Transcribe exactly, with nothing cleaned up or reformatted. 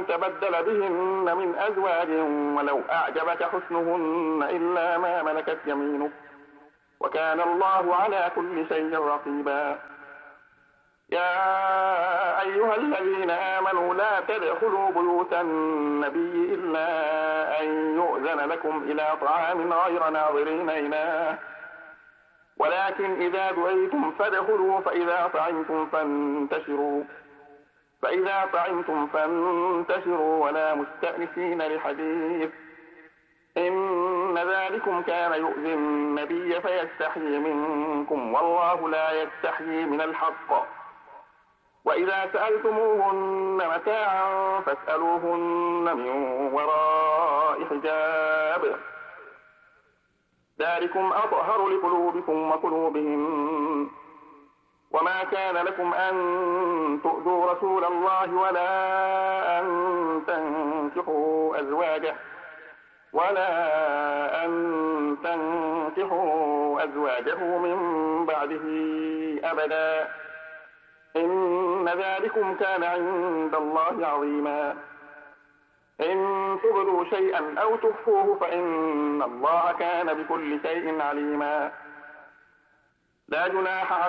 تبدل بهن من أزواج ولو أعجبك حسنهن إلا ما ملكت يمينك وكان الله على كل شيء رقيبا. يا أيها الذين آمنوا لا تدخلوا بيوت النبي إلا أن يؤذن لكم إلى طعام غير ناظرين إناه ولكن إذا دعيتم فادخلوا فإذا طعمتم فانتشروا فإذا طعمتم فانتشروا ولا مستأنسين لحديث إن ذلكم كان يؤذي النبي فيستحيي منكم والله لا يستحيي من الحق. وإذا سألتموهن متاعا فاسألوهن من وراء حجاب ذلكم أطهر لقلوبكم وقلوبهم. وما كان لكم أن تؤذوا رسول الله ولا أن تنكحوا أزواجه ولا أن تنكحوا أزواجه من بعده أبدا إن ذلكم كان عند الله عظيما. إن تبدوا شيئا أو تخفوه فإن الله كان بكل شيء عليما. لا جناح